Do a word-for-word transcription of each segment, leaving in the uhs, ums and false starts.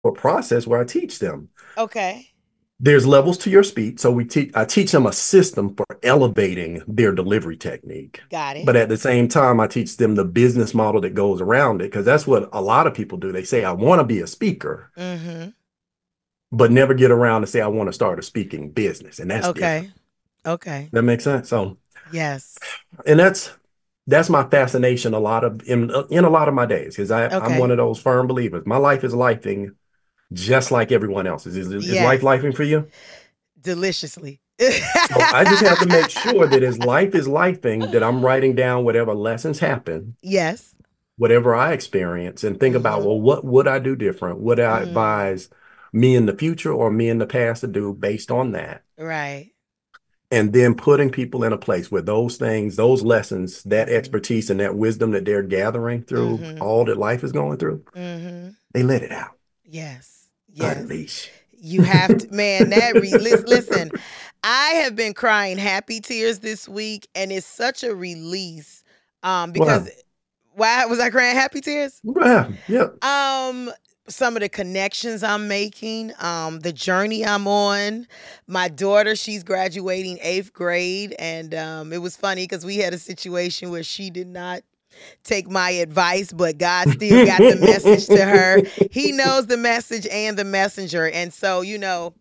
a process where I teach them. Okay. There's levels to your speech. So we teach I teach them a system for elevating their delivery technique. Got it. But at the same time, I teach them the business model that goes around it because that's what a lot of people do. They say, I want to be a speaker, Mm-hmm. but never get around to say, I want to start a speaking business. And that's different. Okay. Okay. That makes sense. So, Yes. and that's that's my fascination a lot of in in a lot of my days because I I'm one Okay. of those firm believers. My life is lifing just like everyone else's. Is, is life Yes. lifing for you? Deliciously. So I just have to make sure that as life is lifing, that I'm writing down whatever lessons happen, Yes. whatever I experience, and think about, Mm-hmm. well, what would I do different? Would I Mm. advise me in the future or me in the past to do based on that? Right. And then putting people in a place where those things, those lessons, that Mm-hmm. expertise and that wisdom that they're gathering through Mm-hmm. all that life is going through, Mm-hmm. they let it out, Yes. Yes. unleash. You have to, man, that re lis- listen, I have been crying happy tears this week, and it's such a release. Um, because Wow. why was I crying happy tears? What happened? Yeah. Um, some of the connections I'm making, um, the journey I'm on. My daughter, she's graduating eighth grade, and um, it was funny because we had a situation where she did not take my advice, but God still got the message to her. He knows the message and the messenger. And so, you know,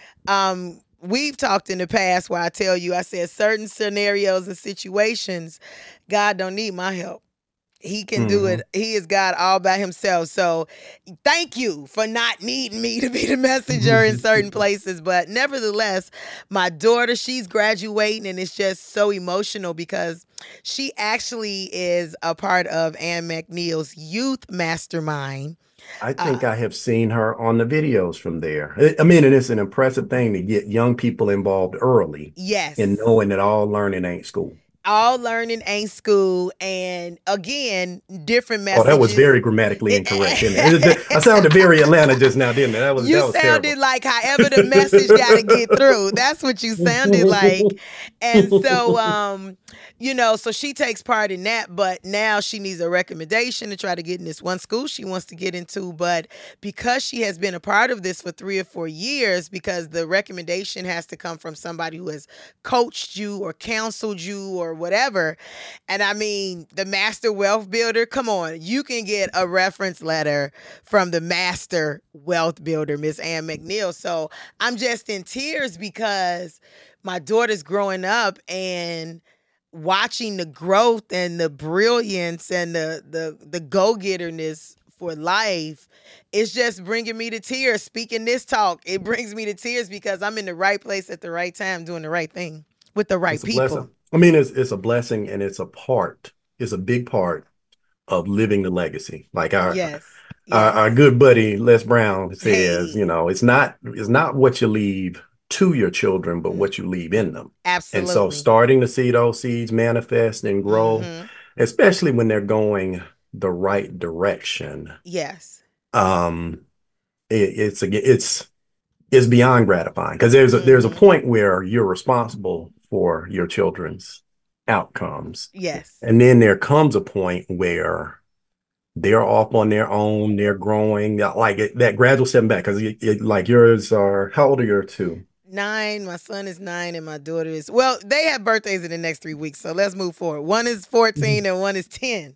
um, we've talked in the past where I tell you, I said certain scenarios and situations, God don't need my help. He can do Hmm. it. He is God all by himself. So thank you for not needing me to be the messenger in certain places. But nevertheless, my daughter, she's graduating, and it's just so emotional because she actually is a part of Ann McNeil's youth mastermind. I Uh, think I have seen her on the videos from there. I I mean, and it's an impressive thing to get young people involved early and yes. knowing that all learning ain't school. All learning ain't school, and again, different Oh, that was messages. very grammatically incorrect, didn't it? It- I sounded very Atlanta just now, didn't it? That was You that was sounded terrible. like however the message got to get through. That's what you sounded like. And so, um, you know, so she takes part in that, but now she needs a recommendation to try to get in this one school she wants to get into. But because she has been a part of this for three or four years, because the recommendation has to come from somebody who has coached you or counseled you or whatever. And I mean, the master wealth builder, come on, you can get a reference letter from the master wealth builder, Miss Ann McNeil. So I'm just in tears because my daughter's growing up and watching the growth and the brilliance and the the the go-getterness for life. It's just bringing me to tears. Speaking this talk, it brings me to tears because I'm in the right place at the right time doing the right thing with the right It's a blessing. people. I mean, it's it's a blessing and it's a part, it's a big part of living the legacy. Like our Yes. our, Yes. our good buddy Les Brown says, you Hey. know, it's not it's not what you leave to your children, but Mm, what you leave in them. And so absolutely. starting to see those seeds manifest and grow, Mhm. especially when they're going the right direction, Yes. um, it, it's a, it's it's beyond gratifying because there's a there's a Mhm. point where you're responsible for your children's outcomes. Yes. And then there comes a point where they're off on their own, they're growing, like it, that gradual step back. Because like yours are, how old are your two? Nine. My son is nine, and my daughter is. Well, they have birthdays in the next three weeks, so let's move forward. One is fourteen, and one is ten.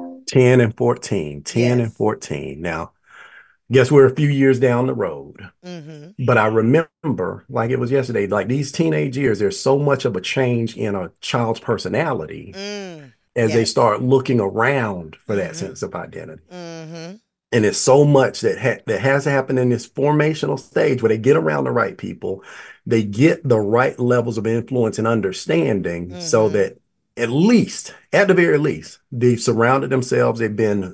ten and fourteen, ten and Yes. fourteen. Now, guess we're a few years down the road. Mm-hmm. But I remember, like it was yesterday, like these teenage years, there's so much of a change in a child's personality Mm. as they Yes. start looking around for that Mm-hmm. sense of identity. Mm-hmm. And it's so much that ha that has to happen in this formational stage where they get around the right people, they get the right levels of influence and understanding so Mm-hmm. that at least, at the very least, they've surrounded themselves, they've been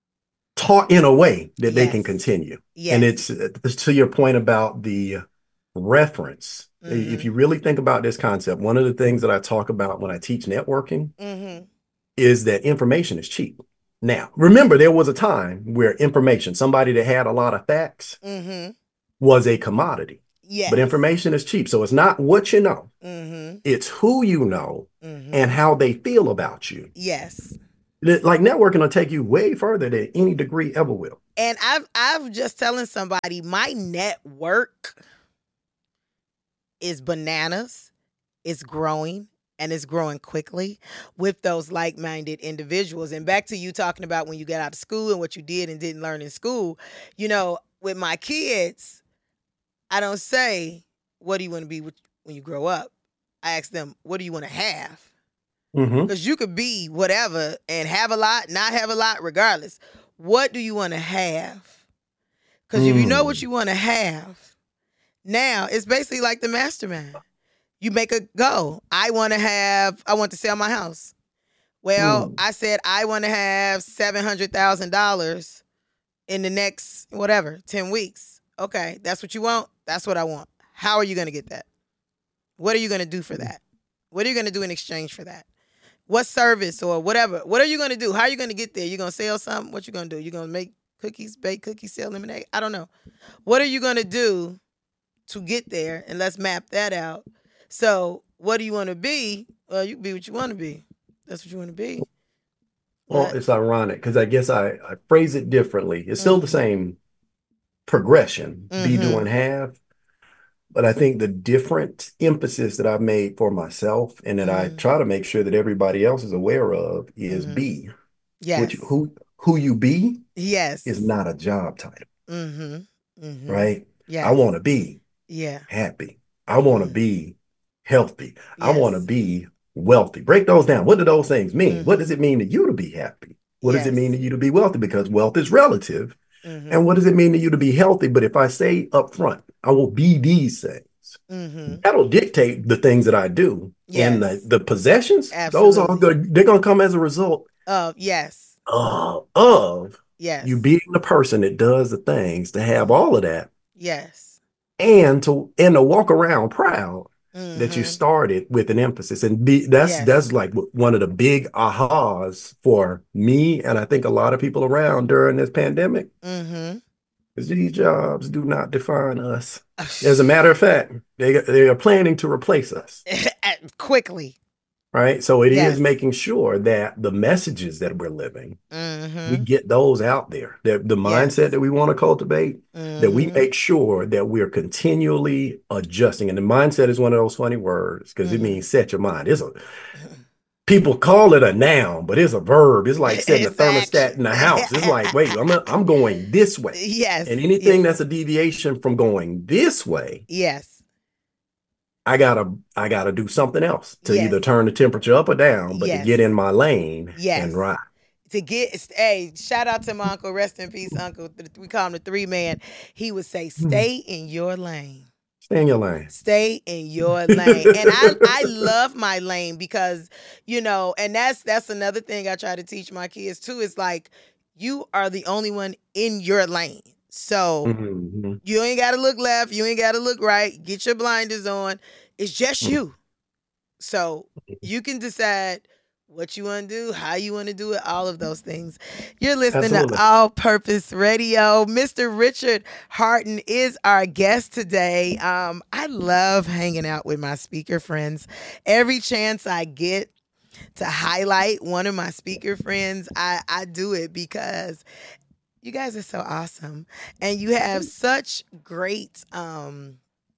taught in a way that they can Yes. continue. And Yes. it's uh, to your point about the reference. If Mm-hmm. you really think about this concept, one of the things that I talk about when I teach networking Mm-hmm. is that information is cheap. Now, remember, there was a time where information, somebody that had a lot of facts, Mm-hmm. was a commodity. But Yes. information is cheap. So it's not what you know, Mm-hmm. it's who you know and Mm-hmm. how they feel about you. Yes. Like networking will take you way further than any degree ever will. And I've I've just telling somebody my network is bananas. It's growing and it's growing quickly with those like-minded individuals. And back to you talking about when you got out of school and what you did and didn't learn in school, you know, with my kids, I don't say, what do you want to be when you grow up? I ask them, what do you want to have? Mm-hmm. Because you could be whatever and have a lot, not have a lot, regardless. What do you want to have? Because if you know what Mm. you want to have, now it's basically like the mastermind. You make a goal. I want to have, I want to sell my house. Well, Mm. I said I want to have seven hundred thousand dollars in the next, whatever, ten weeks. Okay, that's what you want? That's what I want. How are you going to get that? What are you going to do for that? What are you going to do in exchange for that? What service or whatever? What are you going to do? How are you going to get there? You going to sell something? What you going to do? You going to make cookies, bake cookies, sell lemonade? I don't know. What are you going to do to get there? And let's map that out. So what do you want to be? Well, you be what you want to be. That's what you want to be. Well, But, it's ironic because I guess I, I phrase it differently. It's still the mm-hmm, same progression, be, do, mm-hmm, and have. But I think the different emphasis that I've made for myself and that I mm-hmm, try to make sure that everybody else is aware of is mm-hmm. be. Which Yes. who who you be is Yes. not a job title, Mm-hmm. Mm-hmm. right? I Yes. want to be Yeah. happy. I want to Mm-hmm. be healthy. I want to Yes. be wealthy. Break those down. What do those things mean? What Mm-hmm. does it mean to you to be happy? What does it mean Yes. to you to be wealthy? Because wealth is relative. Mm-hmm. And what does it mean to you to be healthy? But if I say up front, I will be these things, Mm-hmm. that'll dictate the things that I do. And the, Yes. the possessions, those are Absolutely. good. They're going to come as a result Uh, yes. of, of you Yes. being the person that does the things to have all of that Yes. and to and to walk around proud that you Mm-hmm. started with an emphasis. And be that's Yes. that's like one of the big ahas for me and I think a lot of people around during this pandemic. Mm-hmm. Because these jobs do not define us. As a matter of fact, they they are planning to replace us, Quickly. right? So it is Yes. making sure that the messages that we're living, we Mm-hmm. get those out there. That the mindset Yes. that we want to cultivate, that we Mm-hmm. make sure that we're continually adjusting. And the mindset is one of those funny words because it Mm-hmm. means set your mind. It's a people call it a noun, but it's a verb. It's like setting a It's thermostat action. in the house. It's like, wait, I'm a, I'm going this way. Yes. And anything Yes. that's a deviation from going this way, Yes. I gotta I gotta do something else to either Yes. turn the temperature up or down, but to get Yes. in my lane and Yes. ride. To get, hey, shout out to my uncle, rest in peace, uncle. We call him the three man. He would say, Hmm. stay in your lane. Stay in your lane. Stay in your lane. And I, I love my lane because, you know, and that's that's another thing I try to teach my kids too. Is like, you are the only one in your lane. So Mhm. you ain't got to look left. You ain't got to look right. Get your blinders on. It's just you. So you can decide what you want to do, how you want to do it, all of those things. You're listening Absolutely. to All Purpose Radio. Mister Richard Harton is our guest today. Um, I love hanging out with my speaker friends. Every chance I get to highlight one of my speaker friends, I, I do it because you guys are so awesome. And you have such great um,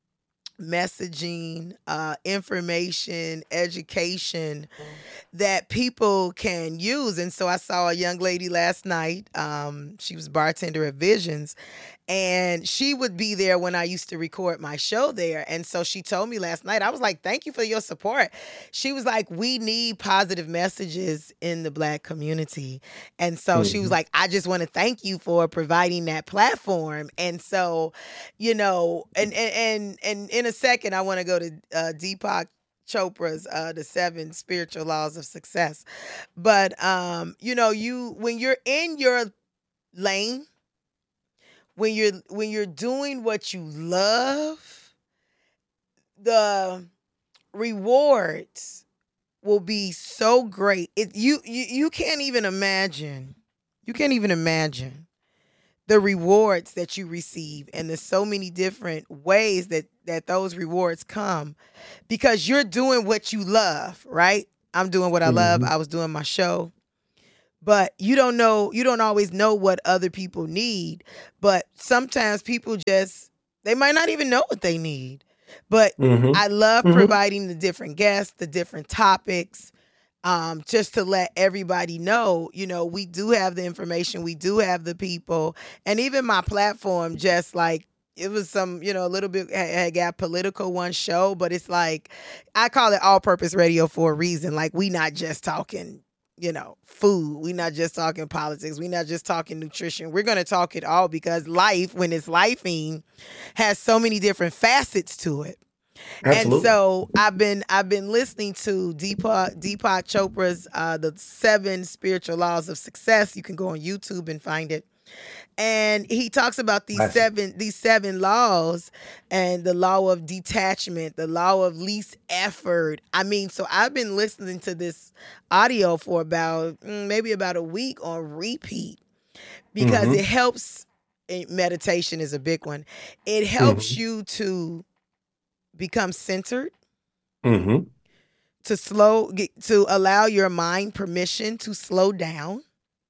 messaging, uh, information, education that people can use. And so I saw a young lady last night. Um, she was bartender at Visions, and she would be there when I used to record my show there. And so she told me last night, I was like, thank you for your support. She was like, we need positive messages in the Black community. And so she was Mhm. like, I just want to thank you for providing that platform. And so, you know, and and and, and in a second, I want to go to uh, Deepak Chopra's uh, The Seven Spiritual Laws of Success. But um, you know, you when you're in your lane, when you're when you're doing what you love, the rewards will be so great. It you you you can't even imagine. You can't even imagine the rewards that you receive, and there's so many different ways that that those rewards come because you're doing what you love, right? I'm doing what I love. Mhm. I was doing my show. but you don't know, you don't always know what other people need. But sometimes people just, they might not even know what they need. But Mm-hmm. I love Mm-hmm. providing the different guests, the different topics, um, just to let everybody know, you know, we do have the information, we do have the people, and even my platform, just like it was some, you know, a little bit had got political one show, but it's like I call it all purpose radio for a reason. Like we not just talking, you know, food, we not just talking politics, we not just talking nutrition. We're gonna talk it all because life, when it's lifing, has so many different facets to it. And Absolutely. so I've been I've been listening to Deepak Deepak Chopra's uh, the Seven Spiritual Laws of Success. You can go on YouTube and find it. And he talks about these Classic. seven these seven laws, and the law of detachment, the law of least effort. I mean, so I've been listening to this audio for about mm, maybe about a week on repeat because Mm-hmm. it helps. eh, Meditation is a big one. It helps Mm-hmm. you to become centered, Mm-hmm. to slow get, to allow your mind permission to slow down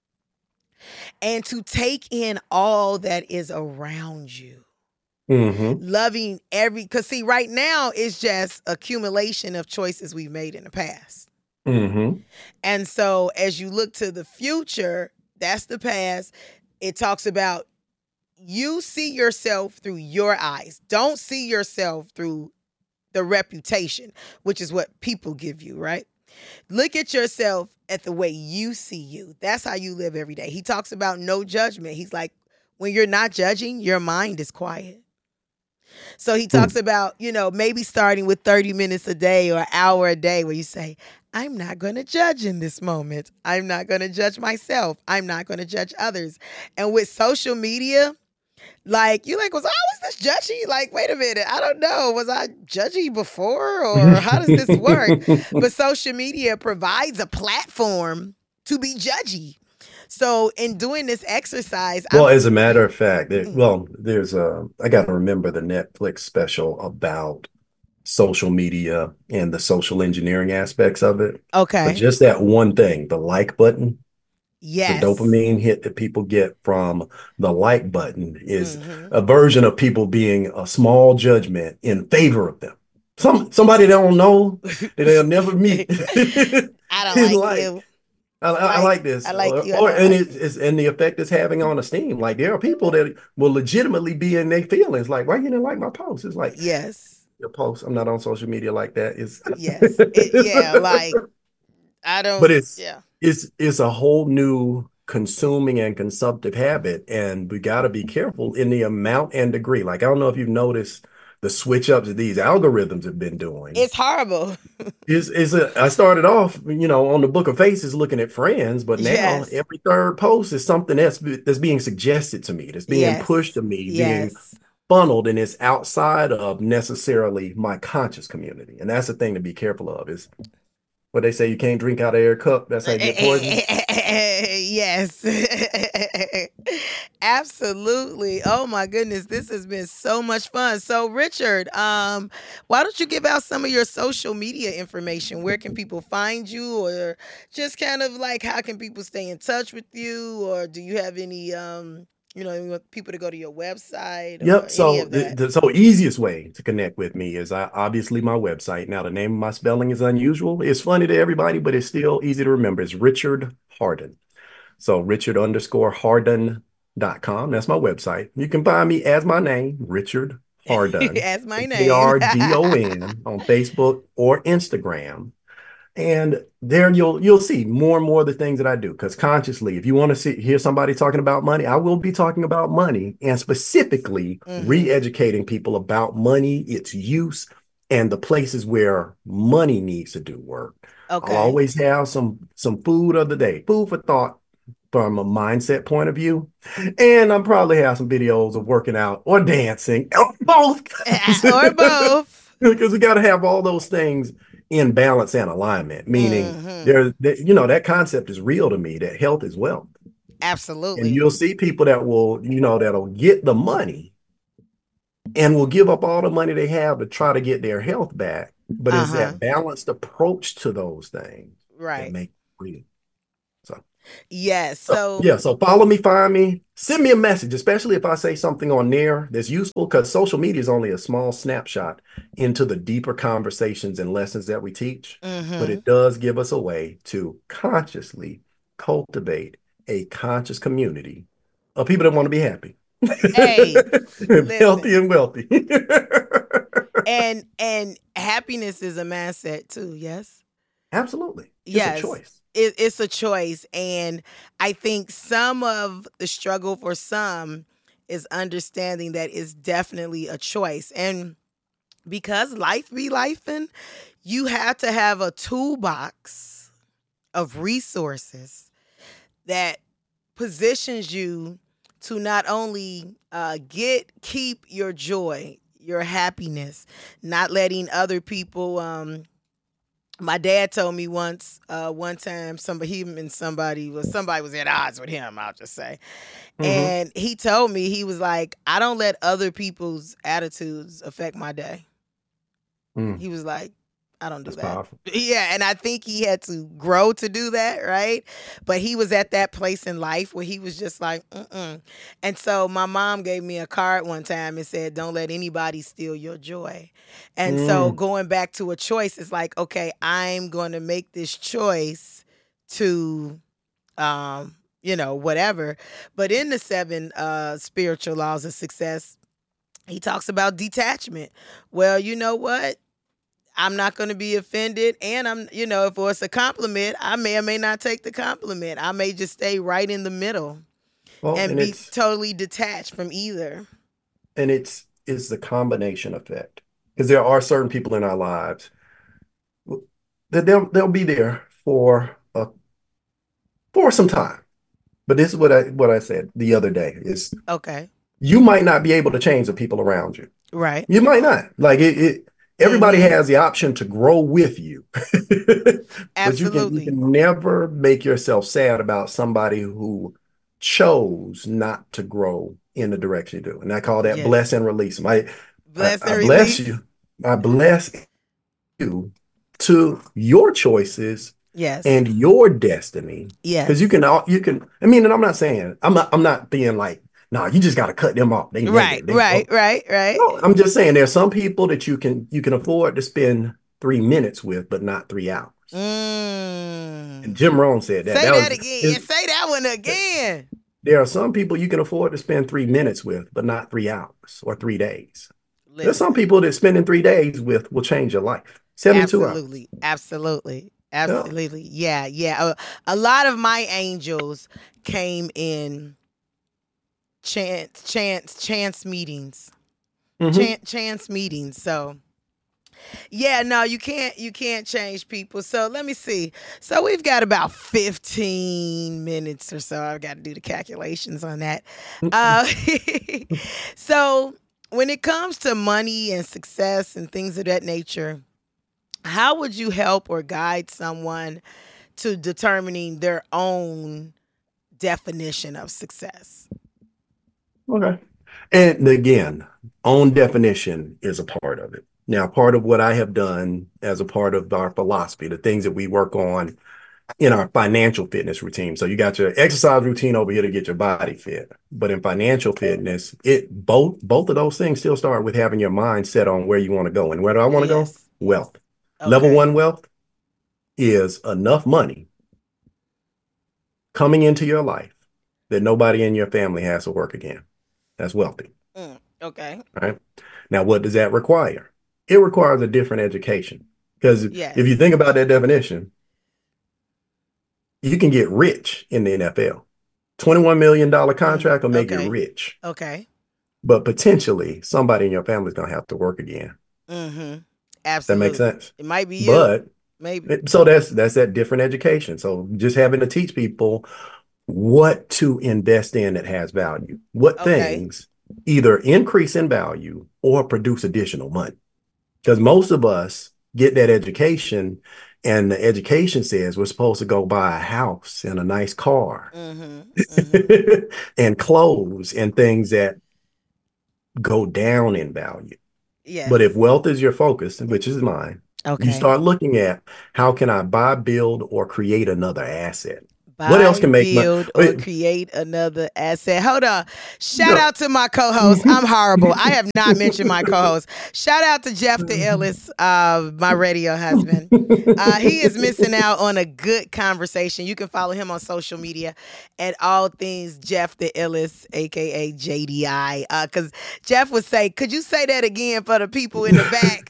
and to take in all that is around you, Mm-hmm. loving every, because see, right now it's just accumulation of choices we've made in the past. Mm-hmm. And so as you look to the future, that's the past. It talks about you see yourself through your eyes. Don't see yourself through the reputation, which is what people give you, right? Look at yourself at the way you see you. That's how you live every day. He talks about no judgment. He's like, when you're not judging, your mind is quiet. So he talks about, you know, maybe starting with thirty minutes a day or an hour a day where you say, I'm not going to judge in this moment. I'm not going to judge myself. I'm not going to judge others. And with social media, like, you like, was I always this judgy? Like, wait a minute. I don't know. Was I judgy before, or how does this work? But social media provides a platform to be judgy. So in doing this exercise, Well, I'm as a matter of fact, there, mm, well, there's a, I got to remember the Netflix special about social media and the social engineering aspects of it. But okay. just that one thing, the like button, the Yes. dopamine hit that people get from the like button is Hmm. a version of people being a small judgment in favor of them. Some somebody they don't know that they'll never meet. I don't And like like, you. I, I I Like, like I this, like or, you. I or don't and like it, you. it's and the effect it's having on esteem. Like there are people that will legitimately be in their feelings. Like, why you didn't like my post? It's like Yes. your post. I'm not on social media like that. It's, Yes. It, yeah. Like, I but don't, it's yeah. it's it's a whole new consuming and consumptive habit, and we got to be careful in the amount and degree. Like, I don't know if you've noticed the switch ups that these algorithms have been doing. It's horrible. Is is a, I started off, you know, on the Book of Faces looking at friends, but now Yes. every third post is something that's that's being suggested to me, that's being pushed Yes. to me, being Yes. funneled, and it's outside of necessarily my conscious community. And that's the thing to be careful of is what they say, you can't drink out of their cup. That's how you get poisoned. Yes. Absolutely. Oh my goodness, this has been so much fun. So Richard, um why don't you give out some of your social media information? Where can people find you, or just kind of like how can people stay in touch with you, or do you have any um you know, you want people to go to your website or Yep. any So of the, that? the so easiest way to connect with me is I, obviously my website. Now the name of my spelling is unusual. It's funny to everybody, but it's still easy to remember. It's Richard Harden. So Richard underscore Harden dot com. That's my website. You can find me as my name, Richard Harden, As my H A name. R D O N, on Facebook or Instagram. And there you'll you'll see more and more of the things that I do. Because consciously, if you want to see hear somebody talking about money, I will be talking about money and specifically Hmm. re-educating people about money, its use, and the places where money needs to do work. I'll Okay. always have some some food of the day, food for thought from a mindset point of view. And I'll probably have some videos of working out or dancing, or both. Or both. Because we got to have all those things in balance and alignment, meaning Hmm. there, that, you know, that concept is real to me, that health is wealth. And Absolutely. you'll see people that will, you know, that'll get the money and will give up all the money they have to try to get their health back. But it's Uh-huh. that balanced approach to those things that Right. make it real. So. Yes. So, So, yeah, so follow me, find me, send me a message, especially if I say something on there that's useful, because social media is only a small snapshot into the deeper conversations and lessons that we teach. But hmm it does give us a way to consciously cultivate a conscious community of people that want to be happy, hey, healthy listen. and wealthy. And and happiness is a mindset too, yes? Absolutely. It's a Yes. choice. It, it's a choice. And I think some of the struggle for some is understanding that it's definitely a choice. And because life be lifing, you have to have a toolbox of resources that positions you to not only uh, get keep your joy, your happiness, not letting other people. Um, my dad told me once, uh, one time, somebody him and somebody was somebody was at odds with him. I'll just say, Hmm. and he told me he was like, I don't let other people's attitudes affect my day. Mm, He was like, I don't do that's that. powerful. Yeah, and I think he had to grow to do that, right? But he was at that place in life where he was just like, mm-mm. And so my mom gave me a card one time and said, don't let anybody steal your joy. And so Mm, going back to a choice, it's like, okay, I'm going to make this choice to, um, you know, whatever. But in the seven uh, spiritual laws of success, he talks about detachment. Well, you know what? I'm not going to be offended. And I'm, you know, if it's a compliment, I may or may not take the compliment. I may just stay right in the middle well, and and be it's totally detached from either. and it's it's the combination effect, because there are certain people in our lives that they'll they'll be there for uh, for some time. But this is what I what I said the other day is Okay. you might not be able to change the people around you. Right. You might not. Like it, it everybody Mm-hmm. has the option to grow with you. But you can you Absolutely. can never make yourself sad about somebody who chose not to grow in the direction you do. And I call that Yes. bless and release. I, I, Bless I and bless release. you. I bless you to your choices Yes. and your destiny. Because you Yes. can all you can, I mean, and I'm not saying I'm not I'm not being like, no, you just gotta cut them off. They Right. negative. They Right. oh, Right. Right. no, I'm just saying there's some people that you can you can afford to spend three minutes with, but not three hours. And Mm. Jim Rohn said that. Say That that was again. his, Say that one again. there are some people you can afford to spend three minutes with, but not three hours or three days. There's some Listen. people that spending three days with will change your life. seventy-two hours. Absolutely. Absolutely. Yeah. Absolutely. Yeah. Yeah. A, a lot of my angels came in chance, chance, chance meetings. Hmm. Chance, chance meetings. So yeah, no, you can't you can't change people. So let me see. So we've got about fifteen minutes or so. I've got to do the calculations on that. Uh, so when it comes to money and success and things of that nature, how would you help or guide someone to determining their own definition of success? Okay. And again, own definition is a part of it. Now, part of what I have done as a part of our philosophy, the things that we work on in our financial fitness routine. So you got your exercise routine over here to get your body fit. But in financial fitness, it both both of those things still start with having your mind set on where you want to go. And where do I want to go? Yes, yes. Wealth. Level Okay. one wealth is enough money coming into your life that nobody in your family has to work again. That's wealthy. Mm, okay. Right. Now, what does that require? It requires a different education. Because if you Yes. think about that definition, you can get rich in the N F L. twenty-one million dollars Mm, contract will make you okay. rich. Okay. But potentially somebody in your family is going to have to work again. Mm-hmm. That makes Absolutely. sense. It might be you. But Maybe. it, so that's that's that different education. So just having to teach people what to invest in that has value, what Okay. things either increase in value or produce additional money. Because most of us get that education, and the education says we're supposed to go buy a house and a nice car Mm-hmm. Mm-hmm. and clothes and things that go down in value. But if Yes. wealth is your focus, which is mine, you Okay. start looking at how can I buy, build, or create another asset? What else Buy, can make money? build, or create another asset. Hold on. Shout No. out to my co-host. I'm horrible. I have not mentioned my co-host. Shout out to Jeff the Illis, uh, my radio husband. Uh, he is missing out on a good conversation. You can follow him on social media at all things Jeff the Illis, aka J D I. Because uh, Jeff would say, "Could you say that again for the people in the back?"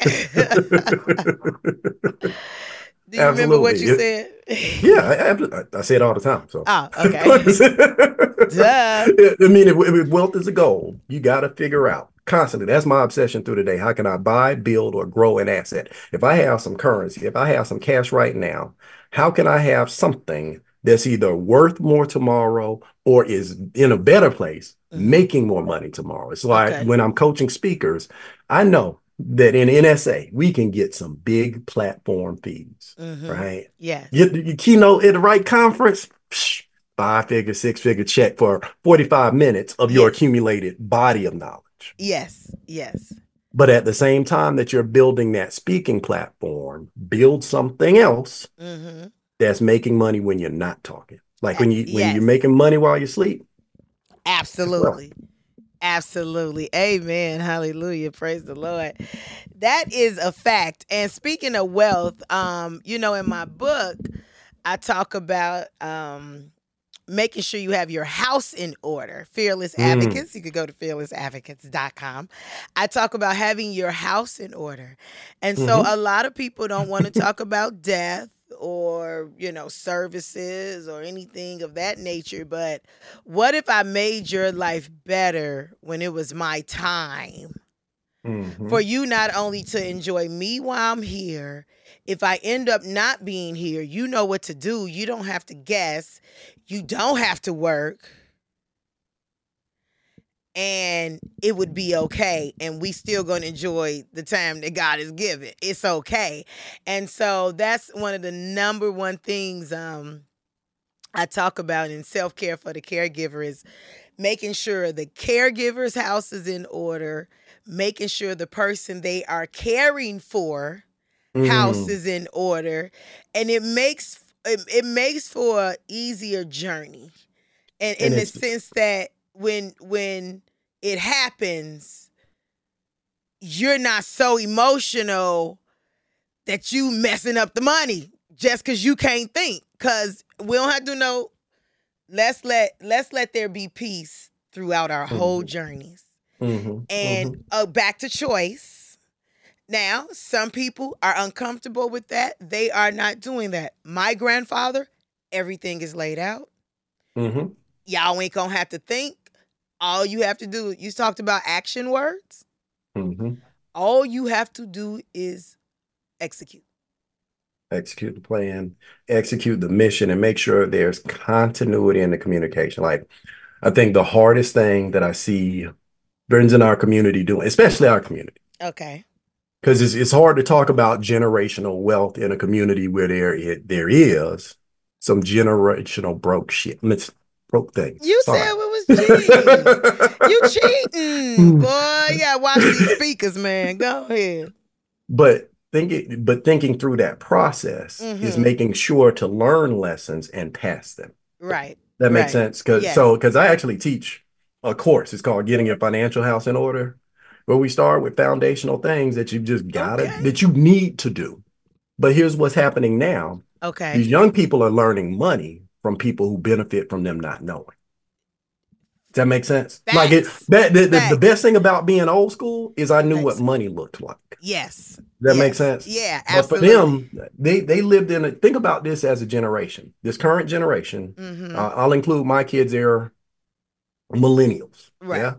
Do you Absolutely. remember what you It, said? yeah, I, I, I say it all the time. So, oh, okay. Duh. I mean, if, if wealth is a goal, you got to figure out constantly. That's my obsession through the day. How can I buy, build, or grow an asset? If I have some currency, if I have some cash right now, how can I have something that's either worth more tomorrow or is in a better place, mm-hmm. making more money tomorrow? It's like okay. when I'm coaching speakers, I know that in N S A, we can get some big platform fees, mm-hmm. right? Yes. Get the keynote at the right conference, psh, five figure, six figure check for forty-five minutes of yes. your accumulated body of knowledge. Yes, yes. But at the same time that you're building that speaking platform, build something else mm-hmm. that's making money when you're not talking. Like when you when yes. you're making money while you sleep. Absolutely. Well, Absolutely. Amen. Hallelujah. Praise the Lord. That is a fact. And speaking of wealth, um, you know, in my book, I talk about um, making sure you have your house in order. Fearless mm. Advocates. You could go to fearless advocates dot com. I talk about having your house in order. And so mm-hmm. a lot of people don't want to talk about death or, you know, services or anything of that nature. But what if I made your life better when it was my time? Mm-hmm. For you not only to enjoy me while I'm here, if I end up not being here, you know what to do. You don't have to guess. You don't have to work. And it would be okay. And we still going to enjoy the time that God has given. It's okay. And so that's one of the number one things um, I talk about in self-care for the caregiver is making sure the caregiver's house is in order, making sure the person they are caring for mm. house is in order. And it makes it, it makes for an easier journey. And, and in the sense that when when it happens, you're not so emotional that you messing up the money just because you can't think. Because we don't have to know. Let's let let's let there be peace throughout our mm-hmm. whole journeys. Mm-hmm. And mm-hmm. Uh, back to choice. Now, some people are uncomfortable with that. They are not doing that. My grandfather, everything is laid out. Mm-hmm. Y'all ain't gonna have to think. All you have to do, you talked about action words. Mm-hmm. All you have to do is execute. Execute the plan, execute the mission, and make sure there's continuity in the communication. Like, I think the hardest thing that I see friends in our community doing, especially our community. Okay. Because it's, it's hard to talk about generational wealth in a community where there, it, there is some generational broke shit. It's broke things. You Sorry. said it was cheating. You cheating. Boy, you gotta watch these speakers, man. Go ahead. But thinking, but thinking through that process mm-hmm. is making sure to learn lessons and pass them. Right. That makes right. sense. Because yes. so because I actually teach a course. It's called Getting Your Financial House in Order, where we start with foundational things that you just gotta okay. that you need to do. But here's what's happening now. Okay. These young people are learning money from people who benefit from them not knowing. Does that make sense? Facts. Like it that the, the, the best thing about being old school is I knew Facts. what money looked like. Yes. Does that yes. make sense? Yeah, absolutely. But for them, they they lived in a think about this as a generation. This current generation, mm-hmm. uh, I'll include my kids, they're millennials. Right. Yeah.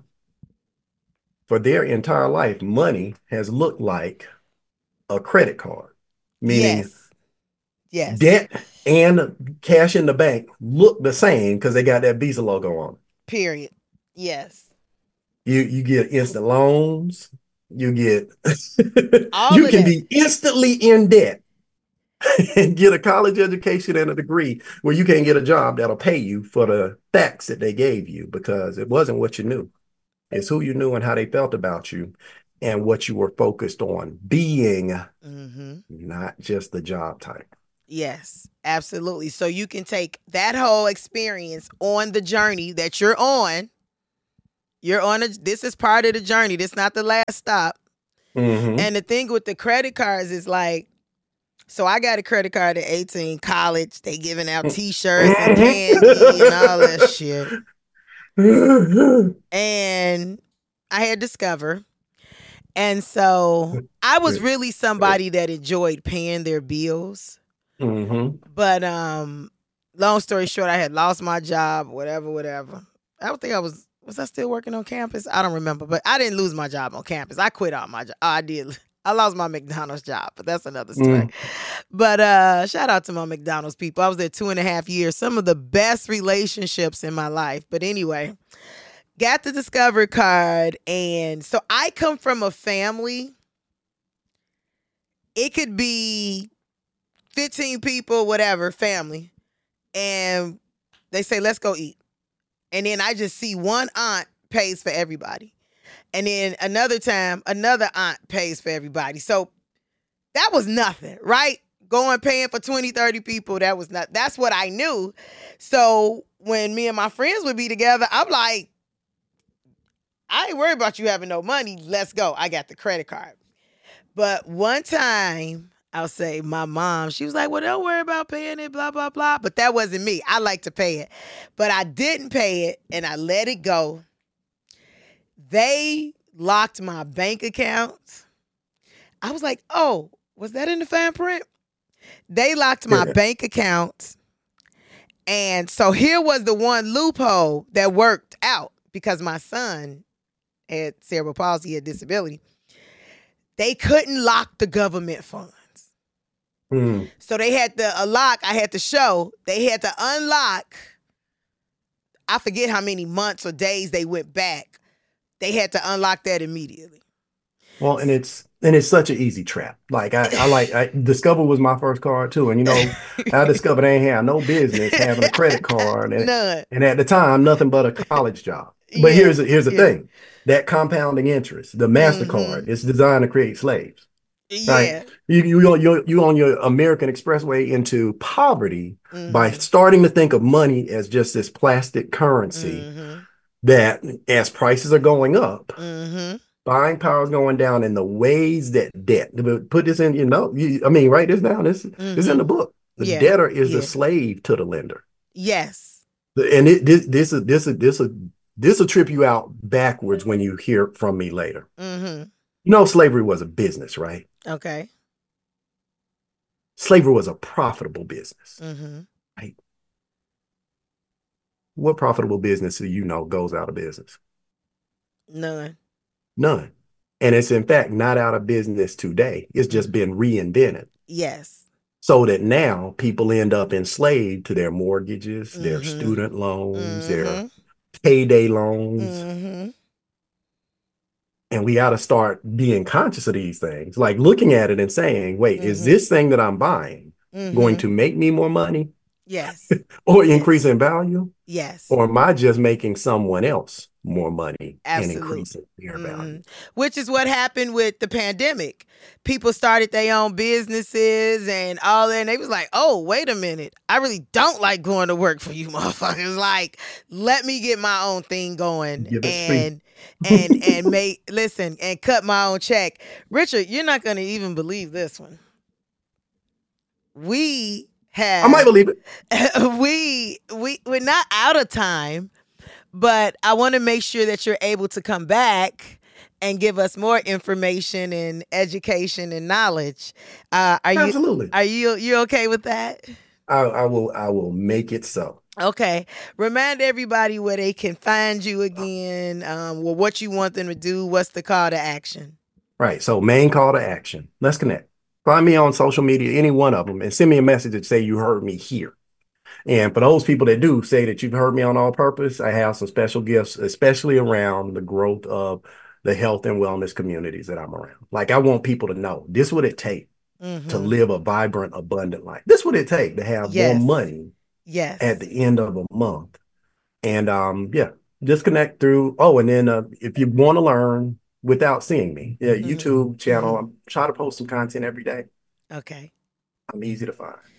For their entire life, money has looked like a credit card. Meaning yes. Yes. debt and cash in the bank look the same because they got that Visa logo on it. Period. Yes. You you get instant loans. You get All you of can that. be instantly in debt and get a college education and a degree where you can't get a job that'll pay you for the facts that they gave you because it wasn't what you knew. It's who you knew and how they felt about you and what you were focused on being, mm-hmm. not just the job type. Yes, absolutely. So you can take that whole experience on the journey that you're on. You're on a this is part of the journey. This not the last stop. Mm-hmm. And the thing with the credit cards is like, so I got a credit card at eighteen, college. They giving out t-shirts and candy and all that shit. And I had Discover. And so I was really somebody that enjoyed paying their bills. Mm-hmm. But um, long story short, I had lost my job, whatever, whatever. I don't think I was was I still working on campus? I don't remember, but I didn't lose my job on campus. I quit all my job. Oh, I did. I lost my McDonald's job, but that's another story. Mm. But uh, shout out to my McDonald's people. I was there two and a half years. Some of the best relationships in my life. But anyway, got the Discover card. And so I come from a family. It could be fifteen people, whatever, family. And they say, let's go eat. And then I just see one aunt pays for everybody. And then another time, another aunt pays for everybody. So that was nothing, right? Going paying for twenty, thirty people, that was not, that's what I knew. So when me and my friends would be together, I'm like, I ain't worried about you having no money. Let's go. I got the credit card. But one time, I'll say my mom, she was like, well, don't worry about paying it, blah, blah, blah. But that wasn't me. I like to pay it. But I didn't pay it and I let it go. They locked my bank account. I was like, oh, was that in the fine print? They locked my Yeah. bank account. And so here was the one loophole that worked out because my son had cerebral palsy, had disability. They couldn't lock the government funds. Mm. So they had to unlock, I had to show, they had to unlock, I forget how many months or days they went back. They had to unlock that immediately. Well, and it's and it's such an easy trap. Like I, I like I Discover was my first card too. And you know, I discovered I ain't have no business having a credit card. And, None. and at the time, nothing but a college job. But Yeah, here's here's the yeah. thing. That compounding interest, the MasterCard, Mhm. is designed to create slaves. Right? Yeah. You you you you on your American Expressway into poverty by Mhm. starting to think of money as just this plastic currency Mhm. that as prices are going up, Mhm. buying power is going down in the ways that debt. Put this in, you know, you, I mean, write this down. This is in the Mhm. book. The Yeah. debtor is the Yeah. slave to the lender. Yes. And it, this this is this is this is this will trip you out backwards when you hear from me later. Mhm. You know, slavery was a business, right? Okay. Slavery was a profitable business. Mhm. Right? What profitable business do you know goes out of business? None. None. And it's in fact not out of business today. It's just been reinvented. Yes. So that now people end up enslaved to their mortgages, their Mhm. student loans, their Mhm. payday loans. Mhm. And we got to start being conscious of these things, like looking at it and saying, wait, is Mhm. this thing that I'm buying going Mhm. to make me more money Yes. or Yes. increase in value? Yes. Or am I just making someone else more money and Absolutely. increasing their value? Mhm. Which is what happened with the pandemic. People started their own businesses and all that. And they was like, oh, wait a minute. I really don't like going to work for you motherfuckers. Like, let me get my own thing going Give it free. and and and make listen and cut my own check. Richard, you're not gonna even believe this one. We I might have believe it. we we we're not out of time, but I want to make sure that you're able to come back and give us more information and education and knowledge. Uh, are you Absolutely. are you you okay with that? I, I will I will make it so. Okay. Remind everybody where they can find you again. Um, well, what you want them to do. What's the call to action? Right. So main call to action. Let's connect. Find me on social media, any one of them, and send me a message that say you heard me here. And for those people that do say that you've heard me on All Purpose, I have some special gifts, especially around the growth of the health and wellness communities that I'm around. Like I want people to know this is what it takes Mhm. to live a vibrant, abundant life. This is what it takes to have Yes. more money Yes. at the end of a month. And um, yeah, just connect through. Oh, and then uh, if you want to learn without seeing me, yeah, Mhm. YouTube channel. Mhm. I'm trying to post some content every day. Okay. I'm easy to find.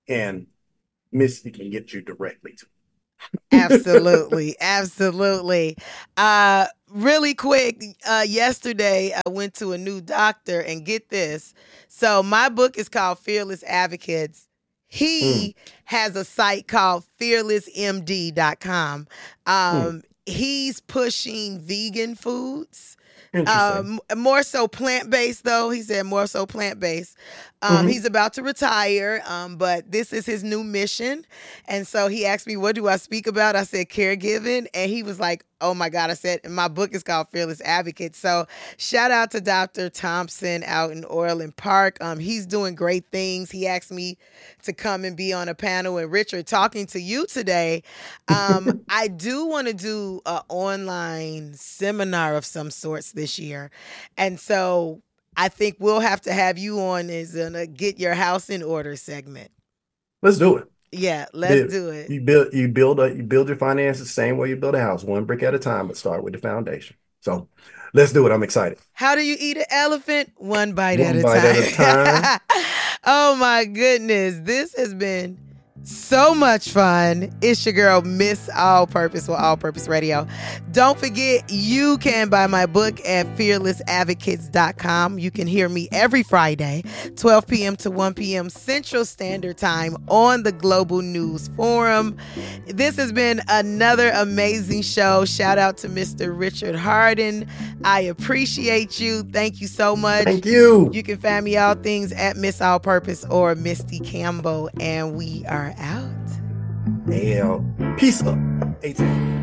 and Misty can get you directly to. Absolutely, absolutely. Uh, really quick, uh, yesterday I went to a new doctor, and get this. So my book is called Fearless Advocates. Mm, He has a site called fearless m d dot com. mm, Um, he's pushing vegan foods. interesting. Um, more so plant based, though. He said more so plant based. Um, Hmm. he's about to retire, um, but this is his new mission. And so he asked me, what do I speak about? I said, caregiving. And he was like, oh my God. I said, my book is called Fearless Advocate. So shout out to Doctor Thompson out in Orland Park. Um, he's doing great things. He asked me to come and be on a panel. And Richard, talking to you today, um, I do want to do an online seminar of some sorts this year. And so I think we'll have to have you on as in a get your house in order segment. Let's do it. Yeah, let's Build, do it. you build you build a you build your finances the same way you build a house, one brick at a time, but start with the foundation. So let's do it. I'm excited. How do you eat an elephant? One bite at One a bite at a time. time. Oh my goodness. This has been so much fun. It's your girl, Miss All Purpose for All Purpose Radio. Don't forget, you can buy my book at fearless advocates dot com. You can hear me every Friday, twelve p.m. to one p.m. Central Standard Time on the Global News Forum. This has been another amazing show. Shout out to Mister Richard Harden. I appreciate you. Thank you so much. Thank you. You can find me all things at Miss All Purpose or Misty Campbell, and we are out. Yeah. Peace up. eighteen.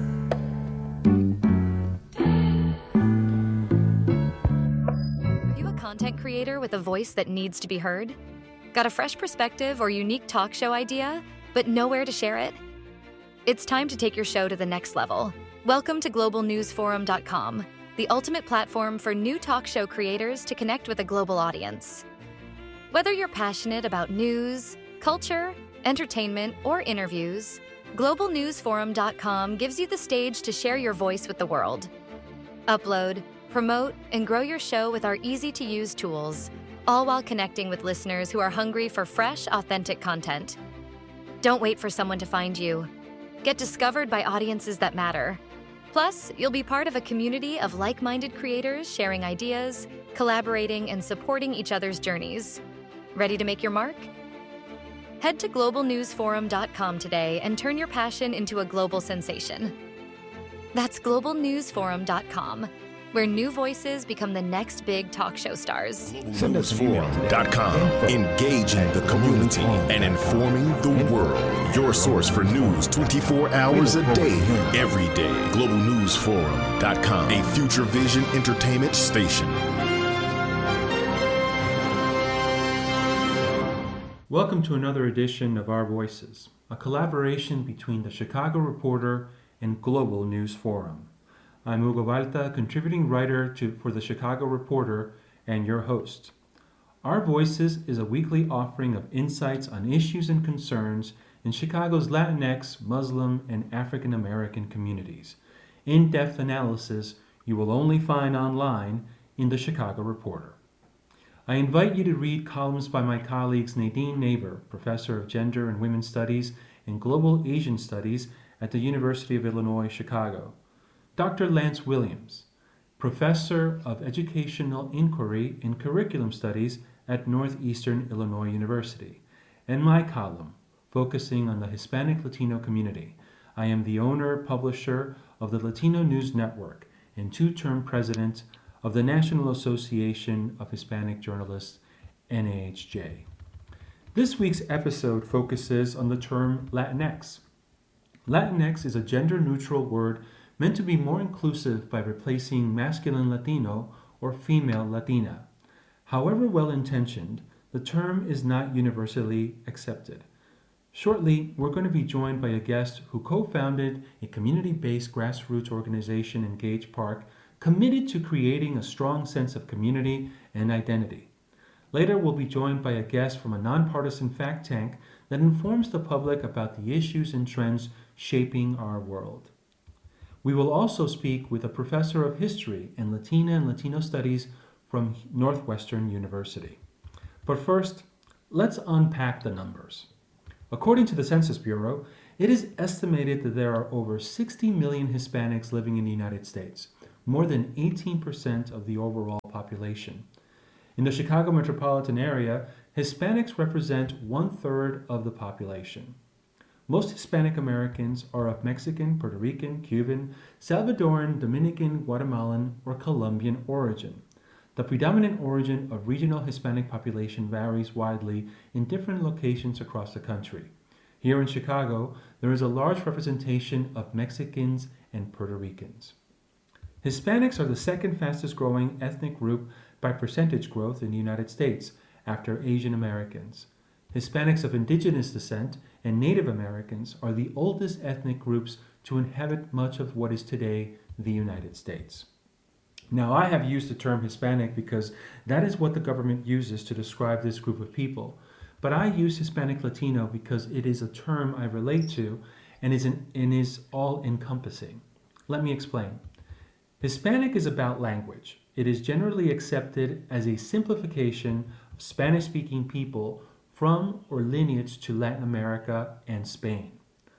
Are you a content creator with a voice that needs to be heard? Got a fresh perspective or unique talk show idea, but nowhere to share it? It's time to take your show to the next level. Welcome to global news forum dot com, the ultimate platform for new talk show creators to connect with a global audience. Whether you're passionate about news, culture, entertainment, or interviews, global news forum dot com gives you the stage to share your voice with the world. Upload, promote, and grow your show with our easy-to-use tools, all while connecting with listeners who are hungry for fresh, authentic content. Don't wait for someone to find you. Get discovered by audiences that matter. Plus, you'll be part of a community of like-minded creators sharing ideas, collaborating, and supporting each other's journeys. Ready to make your mark? Head to global news forum dot com today and turn your passion into a global sensation. That's global news forum dot com, where new voices become the next big talk show stars. news forum dot com, engaging the community and informing the world. Your source for news twenty-four hours a day, every day. global news forum dot com, a Future Vision entertainment station. Welcome to another edition of Our Voices, a collaboration between the Chicago Reporter and Global News Forum. I'm Hugo Balta, contributing writer to, for the Chicago Reporter and your host. Our Voices is a weekly offering of insights on issues and concerns in Chicago's Latinx, Muslim, and African American communities. In-depth analysis you will only find online in the Chicago Reporter. I invite you to read columns by my colleagues Nadine Neighbor, Professor of Gender and Women's Studies and Global Asian Studies at the University of Illinois, Chicago, Doctor Lance Williams, Professor of Educational Inquiry and Curriculum Studies at Northeastern Illinois University, and my column, focusing on the Hispanic Latino community. I am the owner, publisher of the Latino News Network and two-term president of the National Association of Hispanic Journalists, N A H J. This week's episode focuses on the term Latinx. Latinx is a gender-neutral word meant to be more inclusive by replacing masculine Latino or female Latina. However well-intentioned, the term is not universally accepted. Shortly, we're going to be joined by a guest who co-founded a community-based grassroots organization in Gage Park committed to creating a strong sense of community and identity. Later, we'll be joined by a guest from a nonpartisan fact tank that informs the public about the issues and trends shaping our world. We will also speak with a professor of history and Latina and Latino studies from Northwestern University. But first, let's unpack the numbers. According to the Census Bureau, it is estimated that there are over sixty million Hispanics living in the United States, more than eighteen percent of the overall population. In the Chicago metropolitan area, Hispanics represent one-third of the population. Most Hispanic Americans are of Mexican, Puerto Rican, Cuban, Salvadoran, Dominican, Guatemalan, or Colombian origin. The predominant origin of regional Hispanic population varies widely in different locations across the country. Here in Chicago, there is a large representation of Mexicans and Puerto Ricans. Hispanics are the second fastest growing ethnic group by percentage growth in the United States, after Asian Americans. Hispanics of indigenous descent and Native Americans are the oldest ethnic groups to inhabit much of what is today the United States. Now, I have used the term Hispanic because that is what the government uses to describe this group of people. But I use Hispanic Latino because it is a term I relate to and is, an, and is all-encompassing. Let me explain. Hispanic is about language. It is generally accepted as a simplification of Spanish-speaking people from or lineage to Latin America and Spain.